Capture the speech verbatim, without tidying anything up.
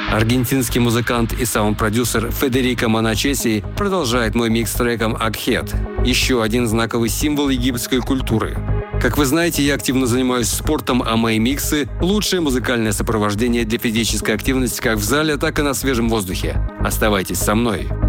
Аргентинский музыкант и саунд-продюсер Федерико Моночеси продолжает мой микс с треком «Акхет», еще один знаковый символ египетской культуры. Как вы знаете, я активно занимаюсь спортом, а мои миксы – лучшее музыкальное сопровождение для физической активности как в зале, так и на свежем воздухе. Оставайтесь со мной.